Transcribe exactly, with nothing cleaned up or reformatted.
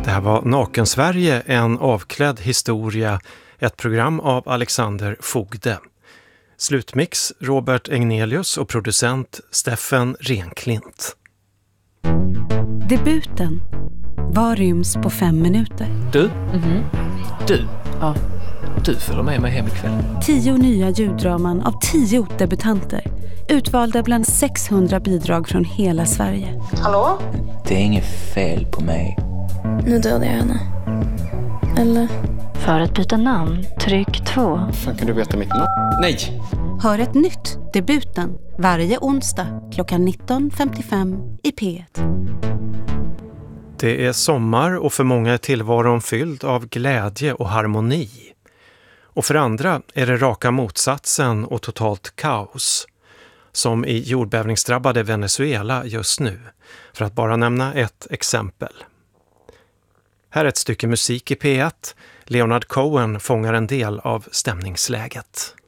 Det här var Naken-Sverige, en avklädd historia, ett program av Alexander Fogde. Slutmix Robert Egnelius och producent Steffen Renklint. Debuten. Vad ryms på fem minuter? Du? Mm-hmm. Du? Ja. Du följer med mig hem ikväll. Tio nya ljuddraman av tio debutanter. Utvalda bland sexhundra bidrag från hela Sverige. Hallå? Det är inget fel på mig. Nu dödade jag henne. Eller? För att byta namn, tryck två. Fan, kan du veta mitt namn? Nej! Hör ett nytt Debuten varje onsdag klockan nitton femtiofem i P ett. Det är sommar och för många är tillvaron fylld av glädje och harmoni. Och för andra är det raka motsatsen och totalt kaos. Som i jordbävningsdrabbade Venezuela just nu, för att bara nämna ett exempel. Här är ett stycke musik i P ett. Leonard Cohen fångar en del av stämningsläget.